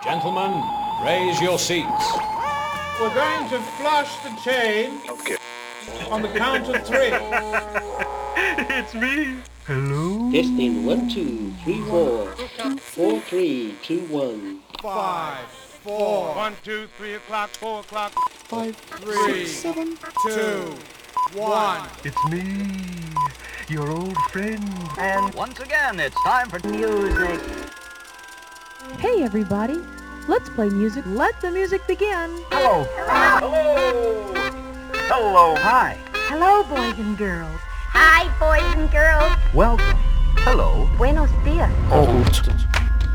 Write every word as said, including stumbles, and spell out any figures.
Gentlemen, raise your seats. We're going to flush the chain. Okay. On the count of three. It's me. Hello? Testing one, two, three, four. Four, three, two, one. Five, four, One, two, three o'clock, four o'clock. Five, three, six, seven. two, one. It's me, your old friend. And once again, it's time for music. Hey everybody, let's play music. Let the music begin. Hello. Hello. Hello. Hi. Hello, boys and girls. Hi, boys and girls. Welcome. Hello. Buenos dias. Oh.